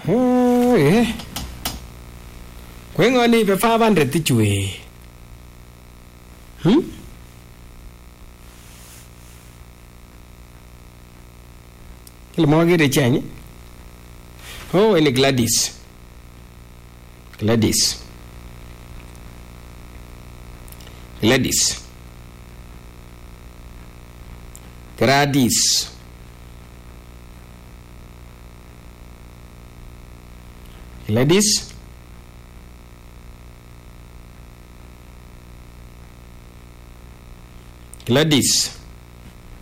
Kwengoni be 500 tichwe. Kile mwagire chanye. Oh, ni Gladys. Gladys. Gladys. Gladys. Gladys. Gladys.